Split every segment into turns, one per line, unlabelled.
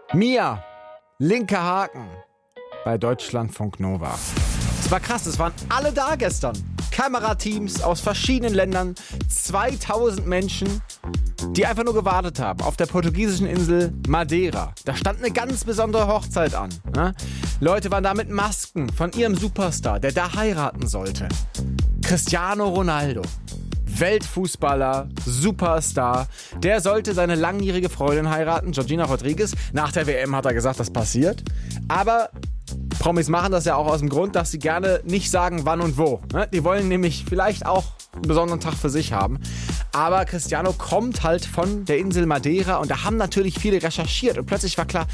Mia, linker Haken bei Deutschlandfunk Nova. Es war krass, es waren alle da gestern. Kamerateams aus verschiedenen Ländern, 2000 Menschen, die einfach nur gewartet haben auf der portugiesischen Insel Madeira. Da stand eine ganz besondere Hochzeit an. Ne? Leute waren da mit Masken von ihrem Superstar, der da heiraten sollte. Cristiano Ronaldo. Weltfußballer, Superstar, der sollte seine langjährige Freundin heiraten, Georgina Rodriguez. Nach der WM hat er gesagt, das passiert. Aber Promis machen das ja auch aus dem Grund, dass sie gerne nicht sagen, wann und wo. Die wollen nämlich vielleicht auch einen besonderen Tag für sich haben. Aber Cristiano kommt halt von der Insel Madeira und da haben natürlich viele recherchiert. Und plötzlich war klar,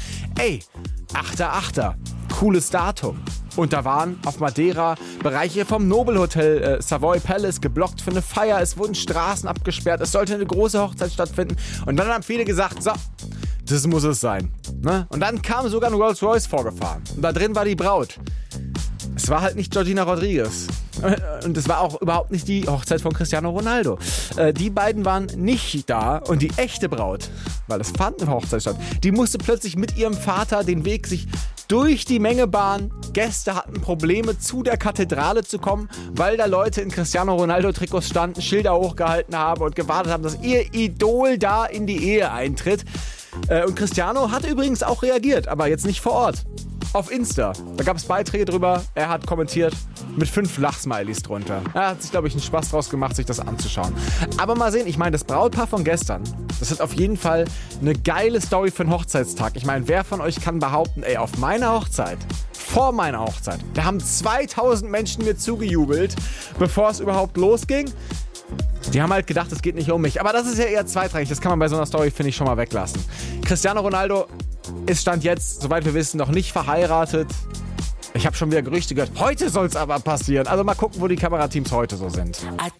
8.8., cooles Datum. Und da waren auf Madeira Bereiche vom Nobelhotel Savoy Palace geblockt für eine Feier. Es wurden Straßen abgesperrt. Es sollte eine große Hochzeit stattfinden. Und dann haben viele gesagt, so, das muss es sein. Ne? Und dann kam sogar ein Rolls-Royce vorgefahren. Und da drin war die Braut. Es war halt nicht Georgina Rodriguez. Und es war auch überhaupt nicht die Hochzeit von Cristiano Ronaldo. Die beiden waren nicht da. Und die echte Braut, weil es fand eine Hochzeit statt, die musste plötzlich mit ihrem Vater den Weg sich durch die Menge bahnen. Gäste hatten Probleme, zu der Kathedrale zu kommen, weil da Leute in Cristiano Ronaldo-Trikots standen, Schilder hochgehalten haben und gewartet haben, dass ihr Idol da in die Ehe eintritt. Und Cristiano hat übrigens auch reagiert, aber jetzt nicht vor Ort. Auf Insta. Da gab es Beiträge drüber. Er hat kommentiert mit 5 Lachsmilies drunter. Er hat sich, glaube ich, einen Spaß draus gemacht, sich das anzuschauen. Aber mal sehen, ich meine, das Brautpaar von gestern, das hat auf jeden Fall eine geile Story für einen Hochzeitstag. Ich meine, wer von euch kann behaupten, auf meiner Hochzeit, vor meiner Hochzeit, da haben 2000 Menschen mir zugejubelt, bevor es überhaupt losging. Die haben halt gedacht, es geht nicht um mich. Aber das ist ja eher zweitrangig. Das kann man bei so einer Story, finde ich, schon mal weglassen. Cristiano Ronaldo ist Stand jetzt, soweit wir wissen, noch nicht verheiratet. Ich habe schon wieder Gerüchte gehört. Heute soll es aber passieren. Also mal gucken, wo die Kamerateams heute so sind.